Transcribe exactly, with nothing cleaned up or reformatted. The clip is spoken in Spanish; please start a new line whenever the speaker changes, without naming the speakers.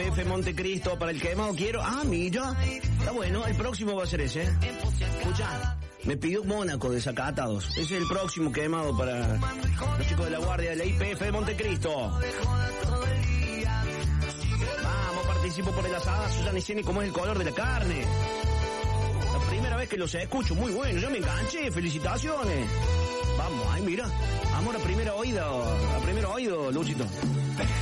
P F Montecristo para el quemado quiero. Ah, mira, está bueno, el próximo va a ser ese. Escucha, me pidió Mónaco de Zacatados. Ese es el próximo quemado para los chicos de la guardia de la I P F de Montecristo. Vamos, participo por el asadazo, ya ni sé ni cómo es el color de la carne. La primera vez que los escucho, muy bueno, yo me enganché, felicitaciones. Vamos, ay, mira, amor a primera oído, a primero oído, Luchito.